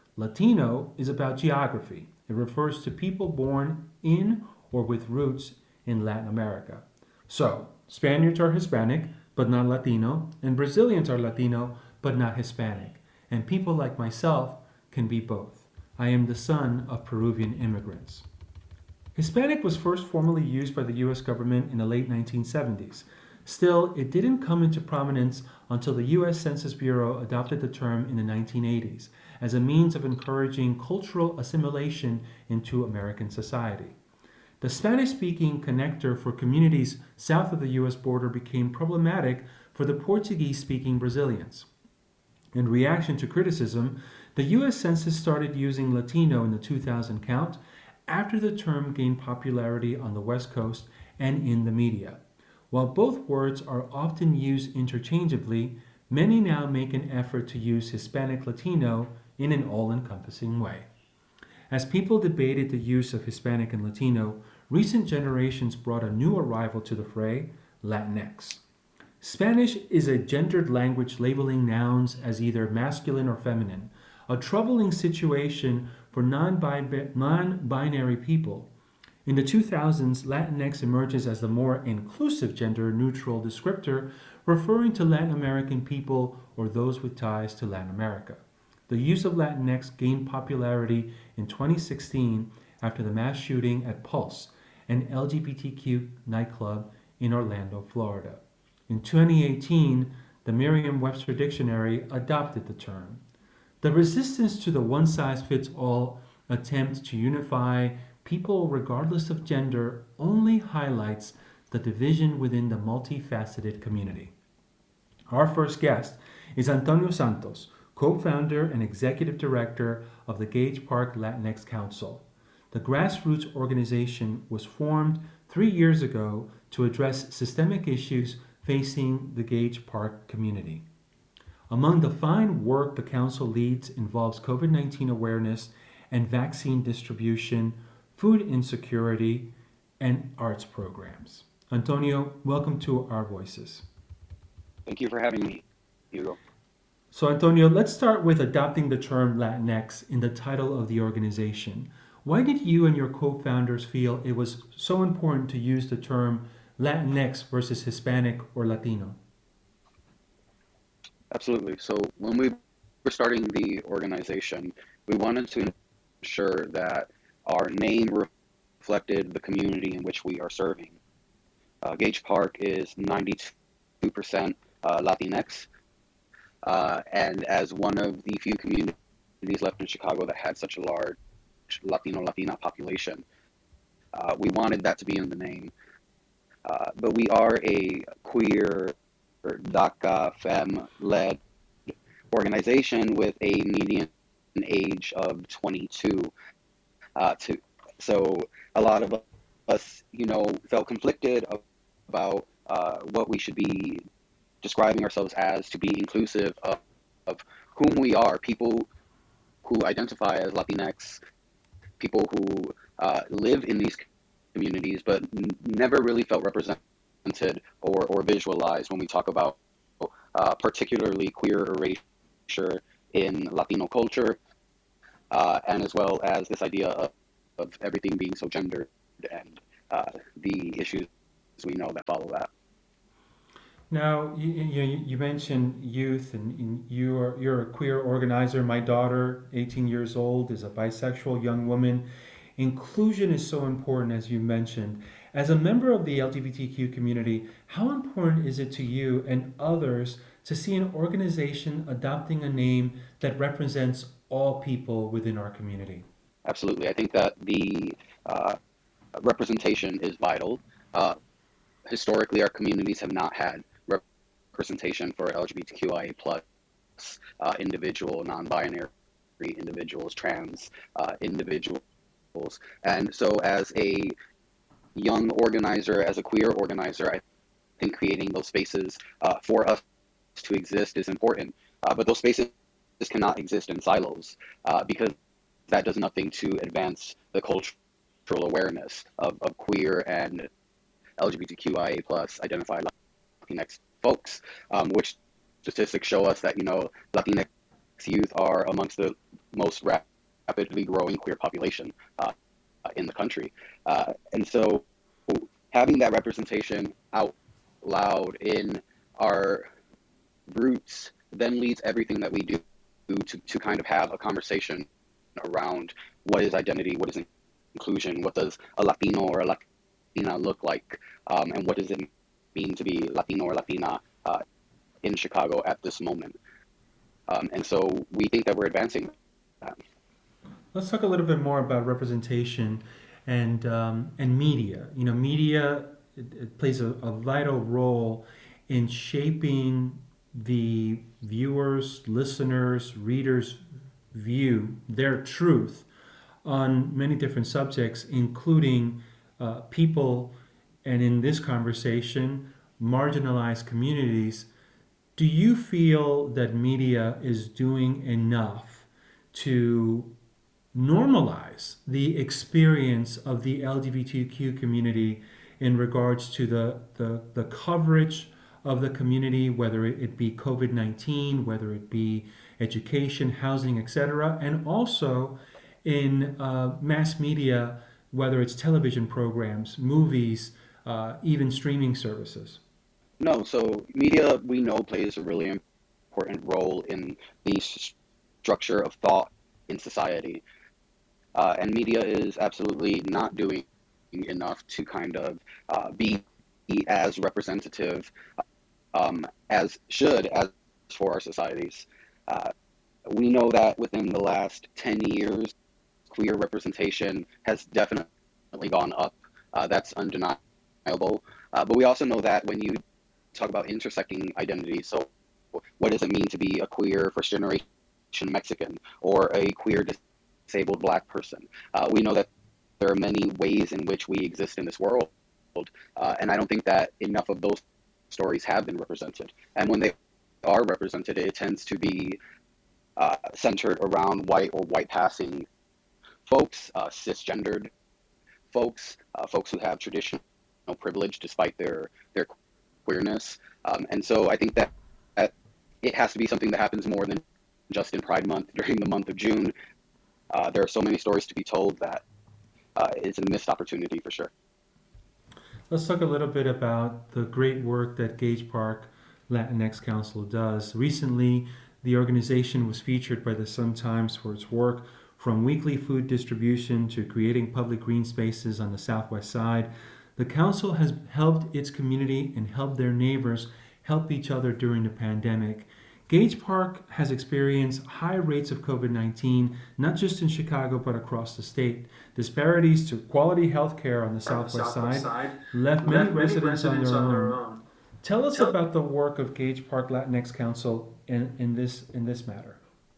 Latino is about geography. It refers to people born in or with roots in Latin America. So, Spaniards are Hispanic, but not Latino, and Brazilians are Latino, but not Hispanic. And people like myself can be both. I am the son of Peruvian immigrants. Hispanic was first formally used by the U S government in the late nineteen seventies. Still, it didn't come into prominence until the U S Census Bureau adopted the term in the nineteen eighties as a means of encouraging cultural assimilation into American society. The Spanish-speaking connector for communities south of the U S border became problematic for the Portuguese-speaking Brazilians. In reaction to criticism, the U S Census started using Latino in the two thousand count after the term gained popularity on the West Coast and in the media. While both words are often used interchangeably, many now make an effort to use Hispanic Latino in an all-encompassing way. As people debated the use of Hispanic and Latino, recent generations brought a new arrival to the fray, Latinx. Spanish is a gendered language labeling nouns as either masculine or feminine, a troubling situation for non-binary people. In the two thousands, Latinx emerges as the more inclusive gender-neutral descriptor, referring to Latin American people or those with ties to Latin America. The use of Latinx gained popularity in twenty sixteen after the mass shooting at Pulse, an L G B T Q nightclub in Orlando, Florida. In twenty eighteen, the Merriam-Webster Dictionary adopted the term. The resistance to the one-size-fits-all attempt to unify people regardless of gender only highlights the division within the multifaceted community. Our first guest is Antonio Santos, co-founder and executive director of the Gage Park Latinx Council. The grassroots organization was formed three years ago to address systemic issues facing the Gage Park community. Among the fine work the council leads involves COVID nineteen awareness and vaccine distribution, food insecurity, and arts programs. Antonio, welcome to Our Voices. Thank you for having me, Hugo. So, Antonio, let's start with adopting the term Latinx in the title of the organization. Why did you and your co-founders feel it was so important to use the term Latinx versus Hispanic or Latino? Absolutely. So when we were starting the organization, we wanted to ensure that our name reflected the community in which we are serving. Uh, Gage Park is ninety-two percent uh, Latinx, uh, and as one of the few communities left in Chicago that had such a large Latino-Latina population, uh, we wanted that to be in the name. Uh, but we are a queer, DACA, femme-led organization with a median age of twenty-two. Uh, to, so a lot of us, you know, felt conflicted about uh, what we should be describing ourselves as to be inclusive of, of whom we are, people who identify as Latinx, people who uh, live in these communities, but n- never really felt represented or, or visualized when we talk about uh, particularly queer erasure in Latino culture, uh, and as well as this idea of, of everything being so gendered and uh, the issues we know that follow that. Now, you, you, you mentioned youth, and, and you are, you're a queer organizer. My daughter, eighteen years old, is a bisexual young woman. Inclusion is so important, as you mentioned. As a member of the L G B T Q community, how important is it to you and others to see an organization adopting a name that represents all people within our community? Absolutely. I think that the uh, representation is vital. Uh, historically, our communities have not had representation for L G B T Q I A plus uh, individual, non-binary individuals, trans uh, individuals. And so as a young organizer, as a queer organizer, I think creating those spaces uh, for us to exist is important. Uh, but those spaces cannot exist in silos uh, because that does nothing to advance the cultural awareness of, of queer and L G B T Q I A plus identified Latinx folks, um, which statistics show us that, you know, Latinx youth are amongst the most rapidly growing queer population uh, in the country. Uh, and so having that representation out loud in our roots then leads everything that we do to, to kind of have a conversation around what is identity, what is inclusion, what does a Latino or a Latina look like, um, and what does it mean to be Latino or Latina uh, in Chicago at this moment. Um, and so we think that we're advancing that. Let's talk a little bit more about representation and um, and media. You know, media it, it plays a, a vital role in shaping the viewers, listeners, readers' view, their truth on many different subjects, including uh, people, and in this conversation, marginalized communities. Do you feel that media is doing enough to normalize the experience of the L G B T Q community in regards to the, the, the coverage of the community, whether it be COVID nineteen, whether it be education, housing, et cetera, and also in uh, mass media, whether it's television programs, movies, uh, even streaming services? No, so media, we know, plays a really important role in the structure of thought in society. Uh, and media is absolutely not doing enough to kind of uh, be as representative um, as should as for our societies. Uh, we know that within the last ten years, queer representation has definitely gone up. Uh, that's undeniable. Uh, but we also know that when you talk about intersecting identities, so what does it mean to be a queer first generation Mexican or a queer disabled Black person? Uh, we know that there are many ways in which we exist in this world, uh, and I don't think that enough of those stories have been represented. And when they are represented, it tends to be uh, centered around white or white passing folks, uh, cisgendered folks, uh, folks who have traditional privilege despite their their queerness. Um, and so I think that, that it has to be something that happens more than just in Pride Month during the month of June. Uh, there are so many stories to be told that uh, it's a missed opportunity for sure. Let's talk a little bit about the great work that Gage Park Latinx Council does. Recently, the organization was featured by the Sun-Times for its work from weekly food distribution to creating public green spaces on the Southwest Side. The council has helped its community and helped their neighbors help each other during the pandemic. Gage Park has experienced high rates of COVID nineteen, not just in Chicago, but across the state. Disparities to quality health care on the Southwest, Southwest Side, side left many, left residents, many residents on, their, on their own. own. Tell us Tell about the work of Gage Park Latinx Council in, in, this, in this matter.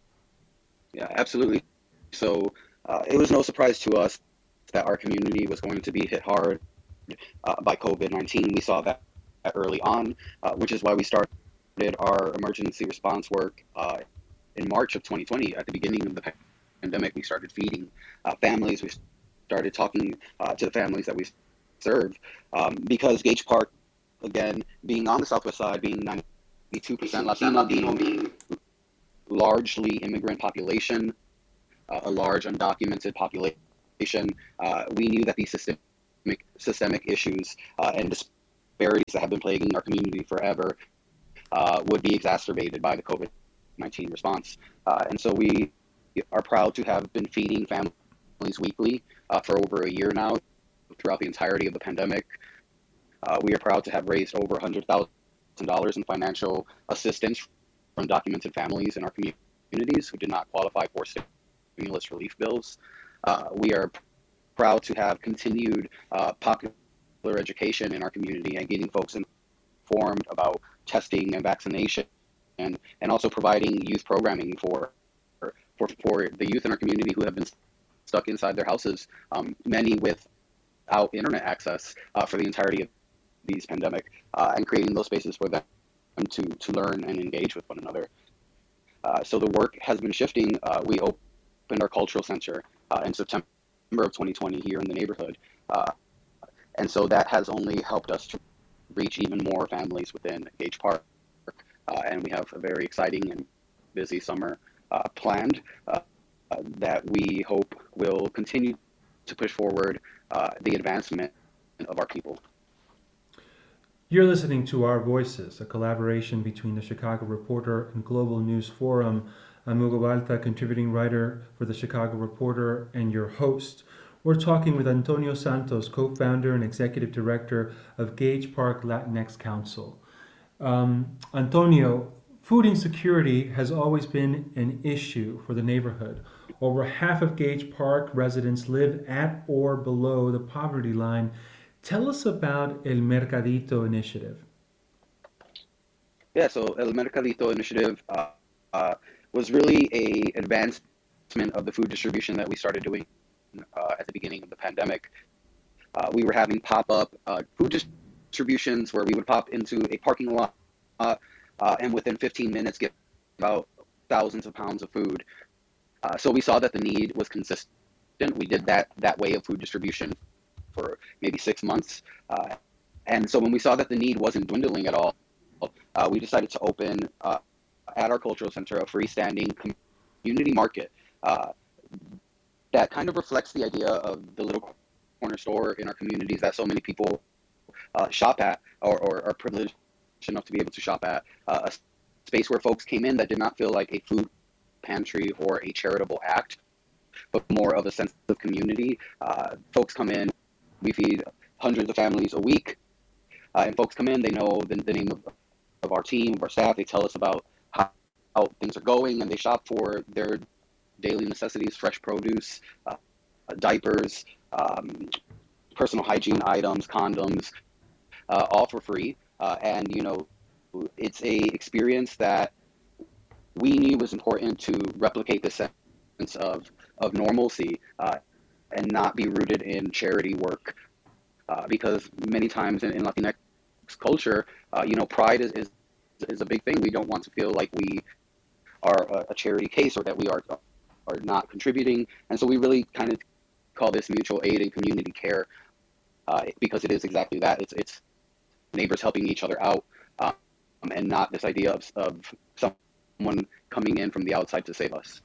Yeah, absolutely. So uh, it was no surprise to us that our community was going to be hit hard uh, by COVID nineteen. We saw that early on, uh, which is why we started our emergency response work uh, in March of twenty twenty. At the beginning of the pandemic, we started feeding uh, families. We started talking uh, to the families that we serve um, because Gage Park, again, being on the Southwest Side, being ninety two percent Latino being largely immigrant population, uh, a large undocumented population, uh, we knew that these systemic, systemic issues uh, and disparities that have been plaguing our community forever uh, would be exacerbated by the COVID nineteen response. Uh, and so we are proud to have been feeding families weekly uh, for over a year now, throughout the entirety of the pandemic. Uh, we are proud to have raised over one hundred thousand dollars in financial assistance from undocumented families in our communities who did not qualify for stimulus relief bills. Uh, we are proud to have continued uh, popular education in our community and getting folks informed about testing and vaccination, and, and also providing youth programming for, for, for the youth in our community who have been stuck inside their houses, um, many without internet access uh, for the entirety of these pandemic, uh, and creating those spaces for them to, to learn and engage with one another. Uh, so the work has been shifting. Uh, we opened our cultural center uh, in September of twenty twenty here in the neighborhood. Uh, and so that has only helped us to reach even more families within Gage Park. Uh, and we have a very exciting and busy summer uh, planned uh, uh, that we hope will continue to push forward uh, the advancement of our people. You're listening to Our Voices, a collaboration between the Chicago Reporter and Global News Forum. I'm Hugo Balta, contributing writer for the Chicago Reporter and your host. We're talking with Antonio Santos, co-founder and executive director of Gage Park Latinx Council. Um, Antonio, food insecurity has always been an issue for the neighborhood. Over half of Gage Park residents live at or below the poverty line. Tell us about El Mercadito initiative. Yeah, so El Mercadito initiative uh, uh, was really a advancement of the food distribution that we started doing uh, at the beginning of the pandemic. Uh, we were having pop-up uh, food distributions where we would pop into a parking lot uh, uh, and within fifteen minutes get about thousands of pounds of food. Uh, so we saw that the need was consistent. We did that that way of food distribution for maybe six months. Uh, and so when we saw that the need wasn't dwindling at all, uh, we decided to open uh, at our cultural center a freestanding community market uh, that kind of reflects the idea of the little corner store in our communities that so many people uh, shop at or, or are privileged enough to be able to shop at. Uh, a space where folks came in that did not feel like a food pantry or a charitable act, but more of a sense of community. Uh, folks come in, we feed hundreds of families a week, uh, and folks come in, they know the, the name of, of our team, of our staff, they tell us about how, how things are going, and they shop for their daily necessities, fresh produce, uh, diapers, um, personal hygiene items, condoms, uh, all for free. Uh, and, you know, it's a experience that we knew was important to replicate the sense of, of normalcy uh, and not be rooted in charity work. Uh, because many times in, in Latinx culture, uh, you know, pride is, is is a big thing. We don't want to feel like we are a, a charity case or that we are are not contributing. And so we really kind of call this mutual aid and community care uh, because it is exactly that. It's it's neighbors helping each other out um, and not this idea of, of someone coming in from the outside to save us.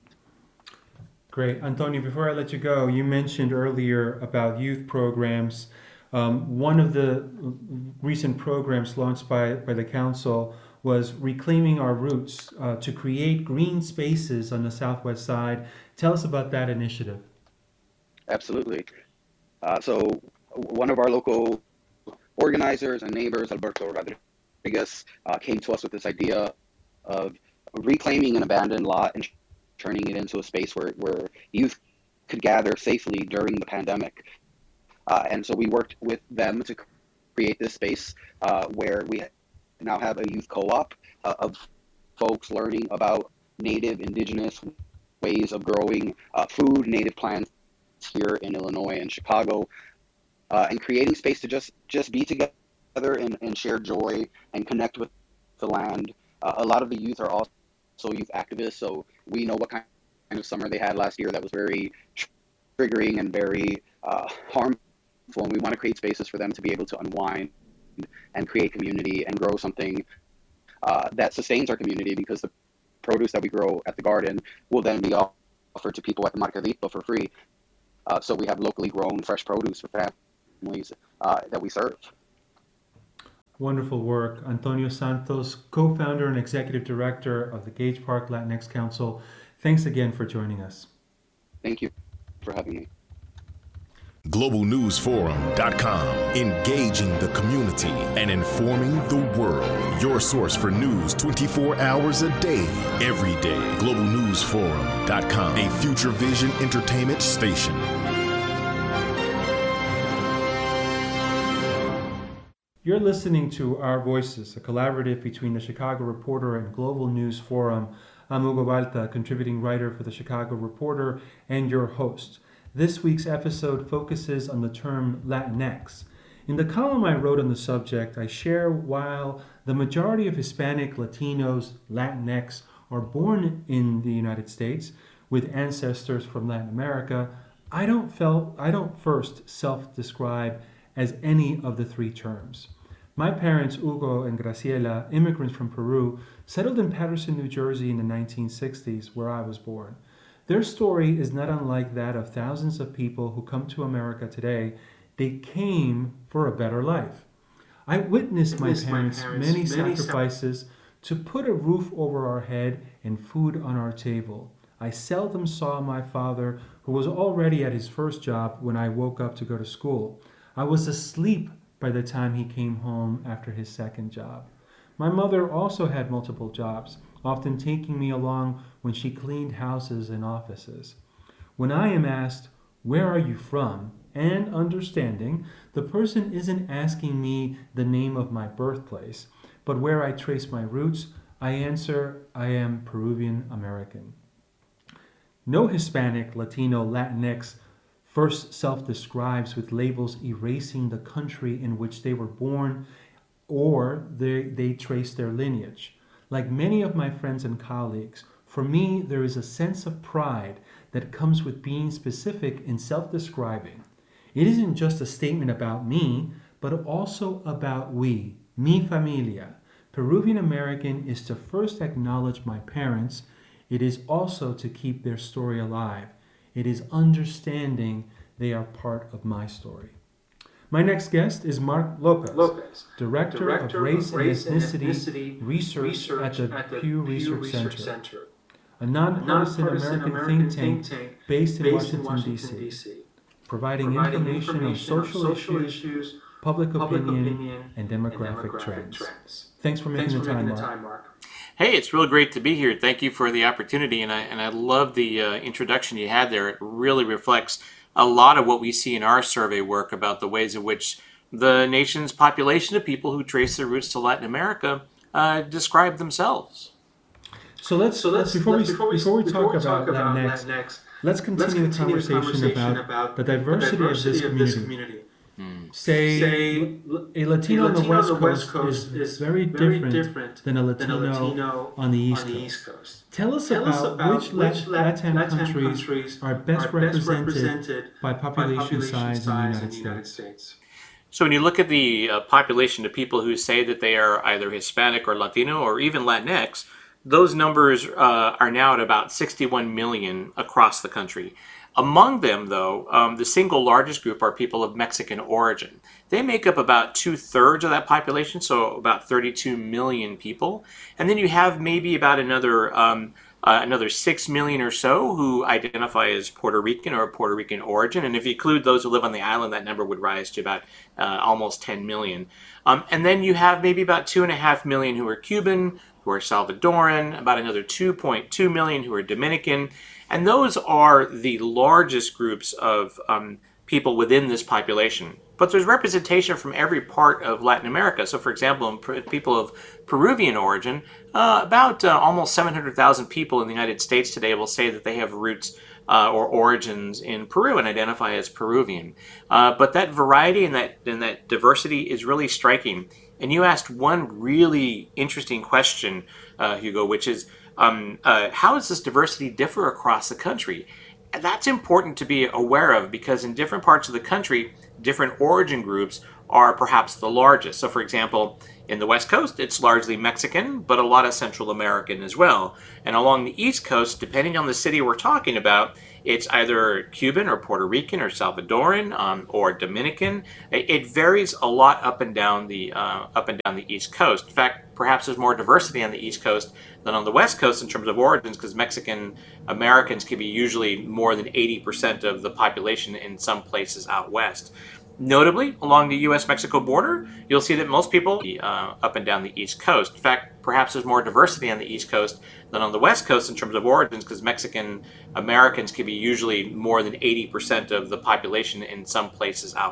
Great. Antonio, before I let you go, you mentioned earlier about youth programs. Um, one of the recent programs launched by, by the council was Reclaiming Our Roots uh, to create green spaces on the Southwest Side. Tell us about that initiative. Absolutely. Uh, so one of our local organizers and neighbors, Alberto Rodriguez, uh, came to us with this idea of reclaiming an abandoned lot and turning it into a space where, where youth could gather safely during the pandemic. Uh, and so we worked with them to create this space uh, where we now have a youth co-op uh, of folks learning about native, indigenous ways of growing uh, food, native plants here in Illinois and Chicago, uh, and creating space to just, just be together and, and share joy and connect with the land. Uh, a lot of the youth are also youth activists, so we know what kind of summer they had last year that was very triggering and very uh, harmful, and we want to create spaces for them to be able to unwind and create community and grow something uh, that sustains our community, because the produce that we grow at the garden will then be offered to people at the Mercadito for free. Uh, so we have locally grown fresh produce for families uh, that we serve. Wonderful work. Antonio Santos, co-founder and executive director of the Gage Park Latinx Council. Thanks again for joining us. Thank you for having me. global news forum dot com, engaging the community and informing the world. Your source for news twenty-four hours a day, every day. global news forum dot com, a Future Vision entertainment station. You're listening to Our Voices, a collaborative between the Chicago Reporter and Global News Forum. I'm Hugo Balta, contributing writer for the Chicago Reporter and your host. This week's episode focuses on the term Latinx. In the column I wrote on the subject, I share while the majority of Hispanic, Latinos, Latinx are born in the United States with ancestors from Latin America, I don't felt I don't first self-describe as any of the three terms. My parents, Hugo and Graciela, immigrants from Peru, settled in Paterson, New Jersey in the nineteen sixties, where I was born. Their story is not unlike that of thousands of people who come to America today. They came for a better life. I witnessed my parents' many sacrifices to put a roof over our head and food on our table. I seldom saw my father, who was already at his first job when I woke up to go to school. I was asleep by the time he came home after his second job. My mother also had multiple jobs, often taking me along when she cleaned houses and offices. When I am asked, "Where are you from?" and understanding, the person isn't asking me the name of my birthplace, but where I trace my roots, I answer, I am Peruvian American. No Hispanic, Latino, Latinx first self-describes with labels erasing the country in which they were born or they, they trace their lineage. Like many of my friends and colleagues, for me, there is a sense of pride that comes with being specific in self-describing. It isn't just a statement about me, but also about we, mi familia. Peruvian American is to first acknowledge my parents. It is also to keep their story alive. It is understanding they are part of my story. My next guest is Mark Lopez, Lopez Director, Director of Race, of Race and Ethnicity, and Ethnicity Research, Research at the, at the Pew, Pew Research, Research Center, Center, a nonpartisan, nonpartisan American, American think, tank tank based in based Washington, Washington D C, providing, providing information, information on social, on social issues, issues, public, public opinion, opinion, and demographic, and demographic trends. trends. Thanks for making, Thanks the, for time, making the time, Mark. Hey, it's real great to be here. Thank you for the opportunity, and I and I love the uh, introduction you had there. It really reflects a lot of what we see in our survey work about the ways in which the nation's population of people who trace their roots to Latin America uh, describe themselves. So let's, so let's before, let's, we, before we before we talk, before we talk about, about Latinx, Latinx, let's continue, let's continue the conversation, the conversation about, about the diversity, the diversity of, this of this community. Hmm. Say, Say a Latino, a Latino on the West, on the West Coast, Coast is, is very, very different, different than, a than a Latino on the East, on the East Coast. Coast. Tell us, Tell about, us about which, which Latin, Latin countries, countries are best, are best represented, represented by population, by population size, size in the United, in the United States. States. So when you look at the uh, population of people who say that they are either Hispanic or Latino or even Latinx, those numbers uh, are now at about sixty-one million across the country. Among them, though, um, the single largest group are people of Mexican origin. They make up about two-thirds of that population, so about thirty-two million people. And then you have maybe about another um, uh, another six million or so who identify as Puerto Rican or Puerto Rican origin. And if you include those who live on the island, that number would rise to about uh, almost ten million. Um, and then you have maybe about two and a half million who are Cuban, who are Salvadoran, about another two point two million who are Dominican. And those are the largest groups of um, people within this population. But there's representation from every part of Latin America. So, for example, in people of Peruvian origin, uh, about uh, almost seven hundred thousand people in the United States today will say that they have roots uh, or origins in Peru and identify as Peruvian. Uh, but that variety and that, and that diversity is really striking. And you asked one really interesting question, uh, Hugo, which is, Um, uh, how does this diversity differ across the country? And that's important to be aware of because in different parts of the country, different origin groups are perhaps the largest. So, for example, in the West Coast, it's largely Mexican, but a lot of Central American as well. And along the East Coast, depending on the city we're talking about, it's either Cuban or Puerto Rican or Salvadoran um, or Dominican. It, it varies a lot up and down the uh, up and down the East Coast. In fact, perhaps there's more diversity on the East Coast than on the West Coast in terms of origins, because Mexican Americans can be usually more than eighty percent of the population in some places out west. Notably, along the U S Mexico border, you'll see that most people uh, up and down the East Coast. In fact, perhaps there's more diversity on the East Coast than on the West Coast in terms of origins, because Mexican Americans can be usually more than eighty percent of the population in some places out